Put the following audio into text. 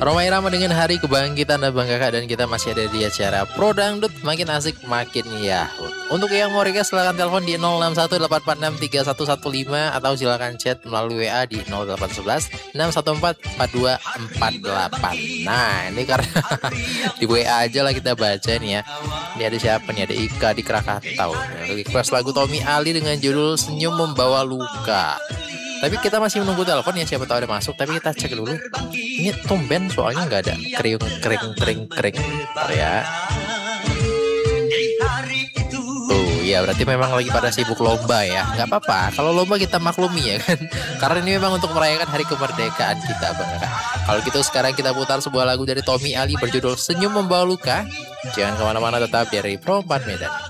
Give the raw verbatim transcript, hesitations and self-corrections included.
Roma Irama dengan Hari Kebangkitan Abang Kakak, dan kita masih ada di acara Pro Dangdut, makin asik makin yahut. Untuk yang mau request silahkan telepon di nol enam satu delapan empat enam tiga satu satu lima atau silahkan chat melalui W A di nol delapan satu satu enam satu empat empat dua empat delapan. Nah ini karena di W A aja lah kita baca nih ya. Ini ada siapa nih? Ada Ika di Krakatau. Request lagu Tommy Ali dengan judul Senyum Membawa Luka. Tapi kita masih menunggu telepon ya, siapa tahu ada masuk. Tapi kita cek dulu. Ini tumben soalnya nggak ada kriung kering kering kering. Oh ya. Tuh ya, berarti memang lagi pada sibuk lomba ya. Nggak apa-apa. Kalau lomba kita maklumi ya kan. Karena ini memang untuk merayakan hari kemerdekaan kita, Bang Kakak. Kalau gitu sekarang kita putar sebuah lagu dari Tommy Ali berjudul Senyum Membawa Luka. Jangan kemana-mana, tetap dari Pro empat Medan.